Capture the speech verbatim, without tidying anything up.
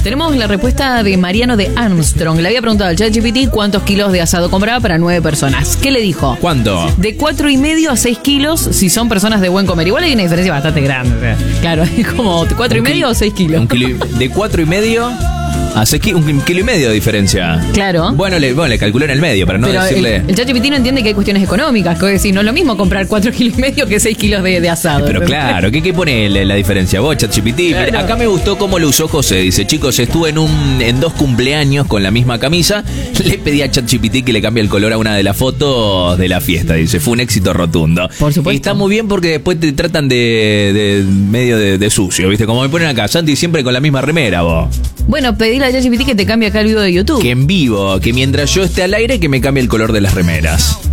Tenemos la respuesta de Mariano de Armstrong. Le había preguntado al ChatGPT cuántos kilos de asado compraba para nueve personas. ¿Qué le dijo? ¿Cuánto? De cuatro y medio a seis kilos si son personas de buen comer. Igual hay una diferencia bastante grande. O sea, claro, es como cuatro y medio o seis kilos. Un kilo, de cuatro y medio a seis kilos, un kilo y medio de diferencia. Claro. Bueno, le, bueno, le calculó en el medio, para no Pero decirle... el, el ChatGPT no entiende que hay cuestiones económicas. Que decir, no es lo mismo comprar cuatro kilos y medio que seis kilos de, de asado. Pero claro, ¿qué, qué pone la, la diferencia? Vos, ChatGPT. Claro. Acá me gustó cómo lo usó José. Dice, chicos, estuve en un en dos cumpleaños con la misma camisa. Le pedí a ChatGPT que le cambie el color a una de las fotos de la fiesta. Dice, fue un éxito rotundo. Por supuesto. Y está muy bien porque después te tratan de, de medio de, de sucio, ¿viste? Como me ponen acá, Santi siempre con la misma remera, vos. Bueno, pedirle a ChatGPT que te cambie acá el video de YouTube. Que en vivo, que mientras yo esté al aire, que me cambie el color de las remeras.